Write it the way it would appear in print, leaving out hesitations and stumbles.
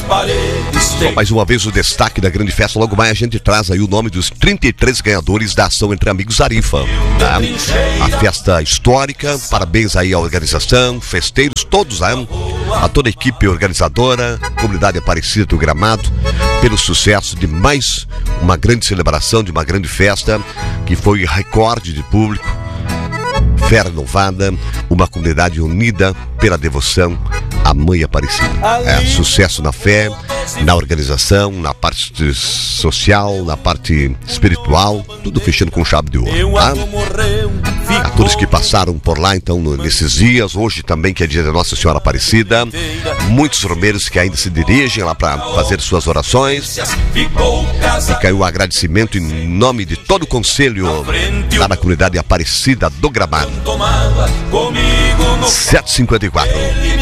Só mais uma vez o destaque da grande festa. Logo mais a gente traz aí o nome dos 33 ganhadores da ação Entre Amigos Arifa, tá? A festa histórica, parabéns aí à organização, festeiros, todos, a toda a equipe organizadora, comunidade Aparecida do Gramado, pelo sucesso de mais uma grande celebração, de uma grande festa, que foi recorde de público, fé renovada, uma comunidade unida pela devoção à Mãe Aparecida. Sucesso na fé, na organização, na parte social, na parte espiritual, tudo fechando com chave de ouro, tá? A todos que passaram por lá, então, nesses dias, hoje também, que é dia da Nossa Senhora Aparecida, muitos romeiros que ainda se dirigem lá para fazer suas orações. Fica aí o agradecimento em nome de todo o conselho lá na comunidade Aparecida do Gramado. 7h54.